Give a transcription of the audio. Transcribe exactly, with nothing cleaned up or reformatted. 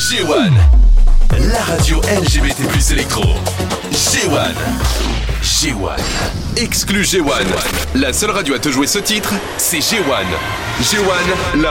G un, la radio L G B T plus électro. G un. G un. Exclu G un. La seule radio à te jouer ce titre, c'est G un. G un, la